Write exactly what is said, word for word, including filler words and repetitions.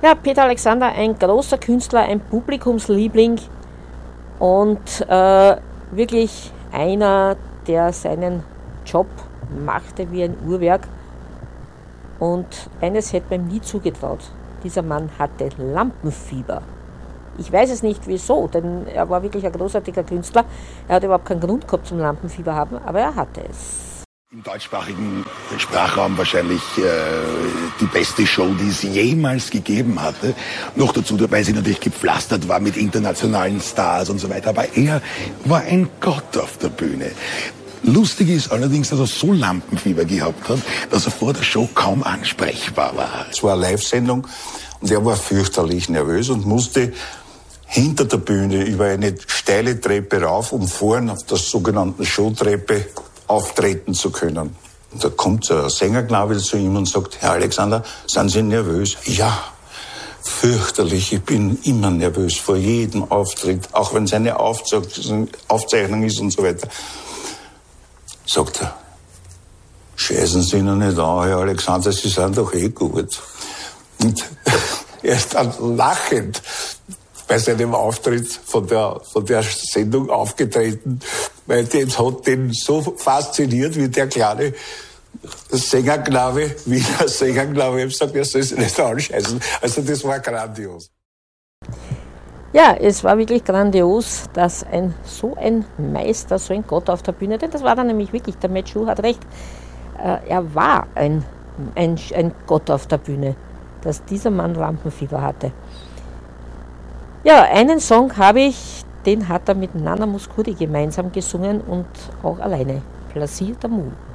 Ja, Peter Alexander, ein großer Künstler, ein Publikumsliebling und äh, wirklich einer, der seinen Job machte wie ein Uhrwerk. Und eines hätte man ihm nie zugetraut. Dieser Mann hatte Lampenfieber. Ich weiß es nicht wieso, denn er war wirklich ein großartiger Künstler. Er hat überhaupt keinen Grund gehabt zum Lampenfieber haben, aber er hatte es. Im deutschsprachigen Sprachraum wahrscheinlich äh, die beste Show, die es jemals gegeben hatte. Noch dazu, weil sie natürlich gepflastert war mit internationalen Stars und so weiter. Aber er war ein Gott auf der Bühne. Lustig ist allerdings, dass er so Lampenfieber gehabt hat, dass er vor der Show kaum ansprechbar war. Es war eine Live-Sendung und er war fürchterlich nervös und musste hinter der Bühne über eine steile Treppe rauf, um vorn auf der sogenannten Showtreppe auftreten zu können. Und da kommt so ein Sängerknabe zu ihm und sagt, Herr Alexander, sind Sie nervös? Ja, fürchterlich, ich bin immer nervös vor jedem Auftritt, auch wenn es eine Aufzeichnung ist und so weiter. Sagt er, scheißen Sie noch nicht an, Herr Alexander, Sie sind doch eh gut. Und er ist dann lachend bei seinem Auftritt von der, von der Sendung aufgetreten, weil das hat den so fasziniert, wie der kleine Sängerknabe, wie der Sängerknabe, ich habe gesagt, er soll sich nicht anscheißen. Also das war grandios. Ja, es war wirklich grandios, dass ein so ein Meister, so ein Gott auf der Bühne, denn das war dann nämlich wirklich, der Matt Schuh hat recht, äh, er war ein, ein, ein Gott auf der Bühne, dass dieser Mann Lampenfieber hatte. Ja, einen Song habe ich, den hat er mit Nana Mouskouri gemeinsam gesungen und auch alleine, Plaisir d'amour.